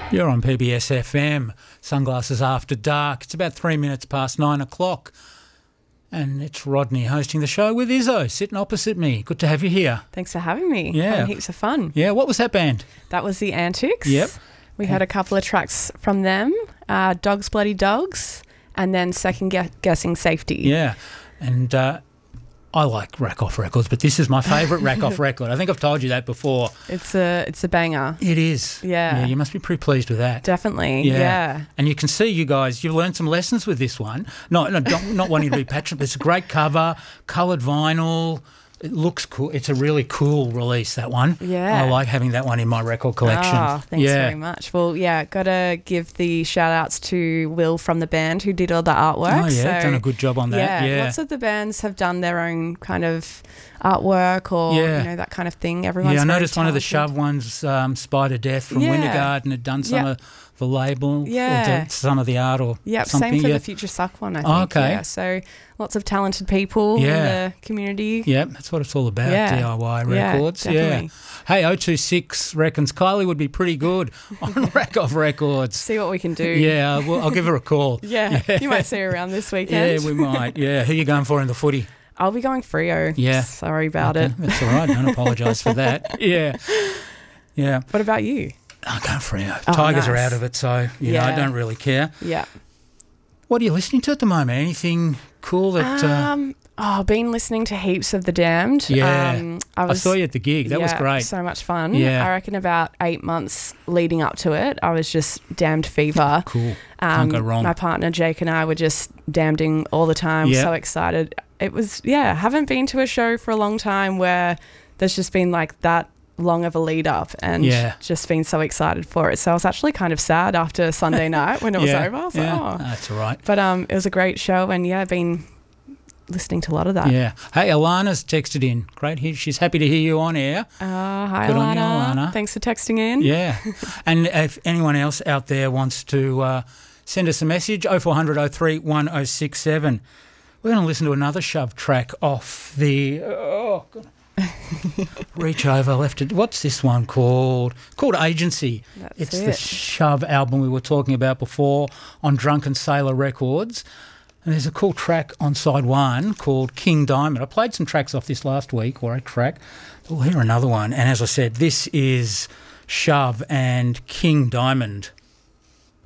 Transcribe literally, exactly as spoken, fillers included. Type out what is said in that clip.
You're on P B S F M, Sunglasses After Dark. It's about three minutes past nine o'clock. And it's Rodney hosting the show with Izzo, sitting opposite me. Good to have you here. Thanks for having me. Yeah. Having heaps of fun. Yeah, what was that band? That was the Antics. Yep. We had a couple of tracks from them, uh, Dogs Bloody Dogs, and then Second Gue- Guessing Safety. Yeah, and uh, I like Rack Off Records, but this is my favourite Rack Off record. I think I've told you that before. It's a it's a banger. It is. Yeah. Yeah, you must be pretty pleased with that. Definitely. Yeah. Yeah. And you can see you guys, you've learned some lessons with this one. No, no, don't, not wanting to be patronized, but it's a great cover, coloured vinyl. It looks cool. It's a really cool release, that one. Yeah. I like having that one in my record collection. Oh, thanks yeah. very much. Well, yeah, got to give the shout-outs to Will from the band who did all the artwork. Oh, yeah, So, done a good job on that. Yeah, Yeah. lots of the bands have done their own kind of artwork or, Yeah. you know, that kind of thing. Everyone's yeah, I very noticed one of the talented. Shove ones, um, Spider Death from Yeah. Wintergarden, had done some Yep. of the label, Yeah. or the, some of the art or Yep, something. same for yeah. the Future Suck one, I think. Oh, okay. Yeah, so lots of talented people Yeah. in the community. Yeah, that's what it's all about, Yeah. D I Y Yeah, records. Yeah. definitely. Hey, oh two six reckons Kylie would be pretty good on Rack Off Records. See what we can do. Yeah, well, I'll give her a call. Yeah, you might see her around this weekend. Yeah, we might. Yeah, who you going for in the footy? I'll be going Freo. Yeah. Sorry about Okay, it. That's all right. Don't apologise for that. Yeah. Yeah. What about you? I'm going Freo. Oh, Tigers are nice. out of it, so, you know, I Yeah. don't really care. Yeah. What are you listening to at the moment? Anything cool that... Uh, Um, oh, been listening to heaps of The Damned. Yeah. Um, I, I was, saw you at the gig. That was yeah, great. So much fun. Yeah. I reckon about eight months leading up to it, I was just damned fever. Cool. Um, Can't go wrong. My partner Jake and I were just damning all the time. Yeah. So excited. It was, yeah, haven't been to a show for a long time where there's just been like that long of a lead up and Yeah. just been so excited for it. So I was actually kind of sad after Sunday night when it was yeah. over. I was yeah. like, oh. That's all right. But um, it was a great show and yeah, I've been listening to a lot of that. Yeah. Hey, Alana's texted in. Great. He- She's happy to hear you on air. Uh, hi, Good on Alana. you, Alana. Thanks for texting in. Yeah. And if anyone else out there wants to uh, send us a message, oh four hundred oh three one oh six seven. We're going to listen to another Shove track off the... Oh, God. Reach over, left it. What's this one called? Called Agency. That's it's it. the Shove album we were talking about before on Drunken Sailor Records. And there's a cool track on side one called King Diamond. I played some tracks off this last week, or a track. We'll hear another one. And as I said, this is Shove and King Diamond.